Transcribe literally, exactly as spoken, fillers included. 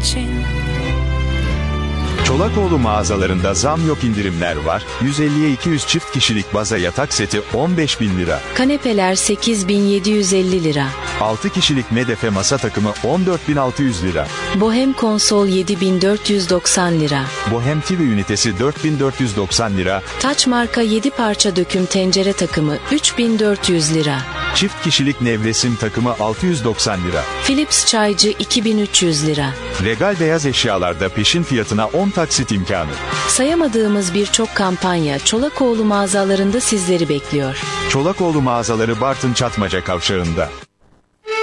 için. Çolakoğlu mağazalarında zam yok, indirimler var. yüz elliye iki yüz çift kişilik baza yatak seti on beş bin lira. Kanepeler sekiz bin yedi yüz elli lira. altı kişilik medefe masa takımı on dört bin altı yüz lira. Bohem konsol yedi bin dört yüz doksan lira. Bohem T V ünitesi dört bin dört yüz doksan lira. Taç marka yedi parça döküm tencere takımı üç bin dört yüz lira. Çift kişilik nevresim takımı altı yüz doksan lira. Philips çaycı iki bin üç yüz lira. Regal beyaz eşyalarda peşin fiyatına on taksit imkanı. Sayamadığımız birçok kampanya Çolakoğlu mağazalarında sizleri bekliyor. Çolakoğlu mağazaları Bartın Çatmaca Kavşağı'nda.